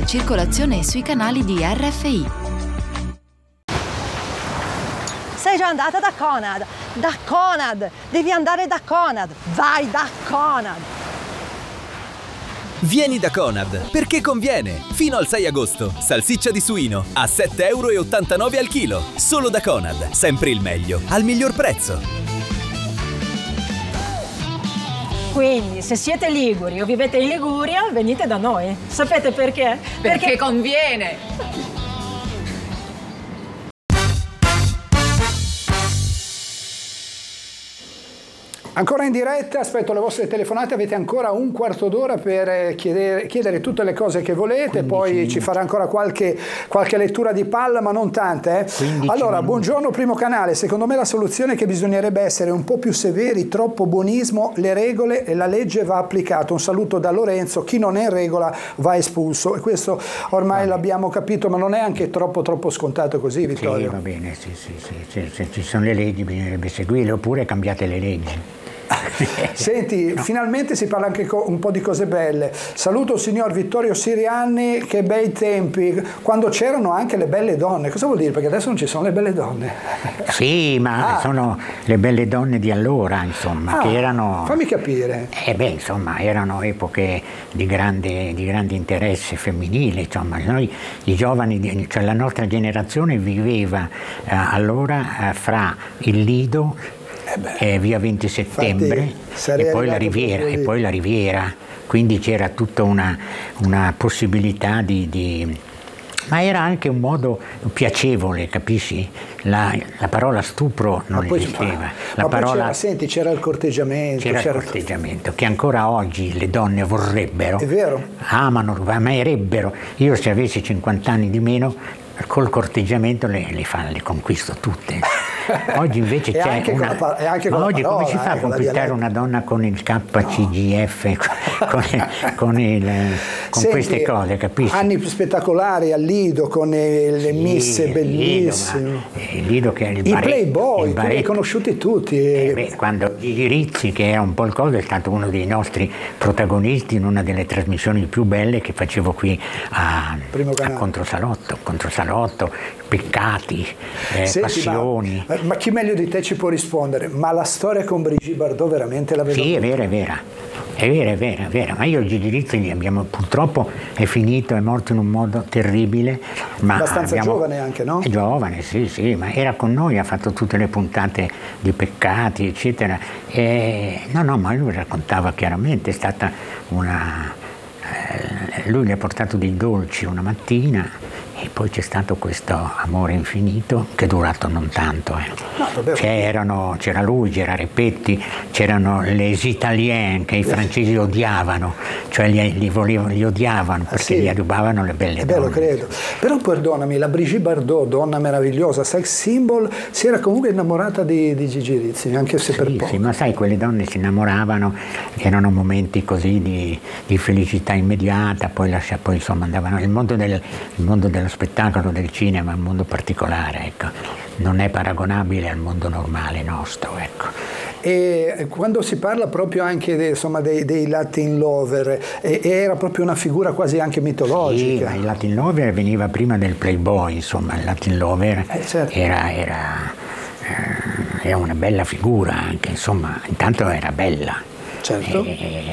circolazione sui canali di RFI. Sei già andata da Conad? Da Conad! Devi andare da Conad! Vai da Conad! Vieni da Conad, perché conviene! Fino al 6 agosto, salsiccia di suino a 7,89 € al chilo. Solo da Conad, sempre il meglio, al miglior prezzo. Quindi, se siete liguri o vivete in Liguria, venite da noi. Sapete perché? Perché conviene! Ancora in diretta, aspetto le vostre telefonate, avete ancora un quarto d'ora per chiedere tutte le cose che volete, poi minuti. ci farà ancora qualche lettura di palla, ma non tante. Allora, minuti. buongiorno Primo Canale, secondo me la soluzione è che bisognerebbe essere un po' più severi, troppo buonismo, le regole e la legge va applicata. Un saluto da Lorenzo, chi non è in regola va espulso, e questo ormai l'abbiamo capito, ma non è anche troppo scontato così, Vittorio? Sì, va bene, sì. Se ci sono le leggi bisognerebbe seguirle, oppure cambiate le leggi. Senti, finalmente si parla anche un po' di cose belle. Saluto il signor Vittorio Sirianni, che bei tempi, quando c'erano anche le belle donne. Cosa vuol dire? Perché adesso non ci sono le belle donne. Sì, ma sono le belle donne di allora, insomma, che erano... Fammi capire. Insomma, erano epoche di grande interesse femminile, insomma. Noi, i giovani, cioè la nostra generazione viveva allora fra il Lido, via 20 settembre e poi la Riviera, quindi c'era tutta una possibilità ma era anche un modo piacevole, capisci? La parola stupro non esisteva. C'era il corteggiamento. C'era il corteggiamento, che ancora oggi le donne vorrebbero. È vero. Amarebbero. Io, se avessi 50 anni di meno, col corteggiamento le conquisto tutte. Oggi invece c'è oggi come si fa a conquistare una donna con il KCGF, con queste cose, capisci? Anni spettacolari al Lido, con le misse bellissime. Il Lido, che è i Playboy, li hai conosciuti tutti. Quando Gigi Rizzi, che era un po' il coso, è stato uno dei nostri protagonisti in una delle trasmissioni più belle che facevo qui a Controsalotto, peccati, passioni. Ma chi meglio di te ci può rispondere? Ma la storia con Brigitte Bardot veramente la vedo? Sì, è vera. Ma io Gigi Rizzi purtroppo è finito, è morto in un modo terribile. Ma abbastanza giovane anche, no? È giovane, sì, ma era con noi, ha fatto tutte le puntate di peccati, eccetera. Ma lui raccontava chiaramente, è stata lui le ha portato dei dolci una mattina, e poi c'è stato questo amore infinito che è durato non tanto. C'era lui, c'era Repetti, c'erano les Italiens che i francesi odiavano, cioè li odiavano perché gli adubavano le belle donne. Lo credo. Però perdonami, la Brigitte Bardot, donna meravigliosa, sex symbol, si era comunque innamorata di Gigi Rizzi, anche se per poco. Sì, ma sai, quelle donne si innamoravano, erano momenti così di felicità immediata, poi insomma andavano. Il mondo dello spettacolo, del cinema è un mondo particolare, ecco. Non è paragonabile al mondo normale nostro, ecco. E quando si parla proprio anche dei Latin Lover, era proprio una figura quasi anche mitologica. Sì, ma il Latin Lover veniva prima del Playboy, insomma, il Latin Lover certo. era una bella figura anche, insomma, intanto era bella. Certo.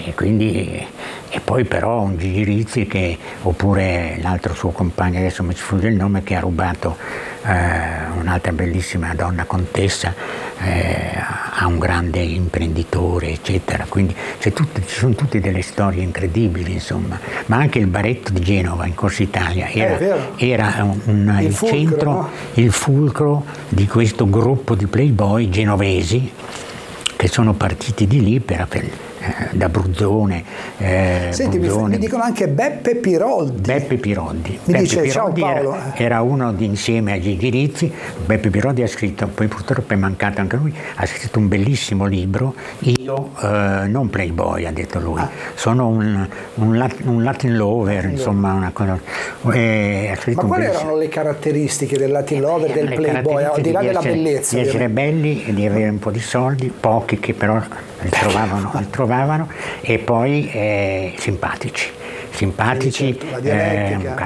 E poi però un Gigi Rizzi oppure l'altro suo compagno, adesso mi sfugge il nome, che ha rubato un'altra bellissima donna contessa a un grande imprenditore, eccetera. Quindi ci sono tutte delle storie incredibili, insomma. Ma anche il Baretto di Genova, in Corso Italia, era il fulcro di questo gruppo di playboy genovesi che sono partiti di lì da Bruzzone. Senti, mi dicono anche Beppe Piroldi. Ciao Paolo. Era uno insieme a Gigi Rizzi. Beppe Piroldi ha scritto, poi purtroppo è mancato anche lui, ha scritto un bellissimo libro. Io non playboy, ha detto lui, sono un Latin lover, insomma, una cosa. Ma quali erano le caratteristiche del Latin lover, del playboy, al di là della bellezza? Di essere belli e di avere un po' di soldi, pochi che però li trovavano, e poi simpatici, certo, la dialettica.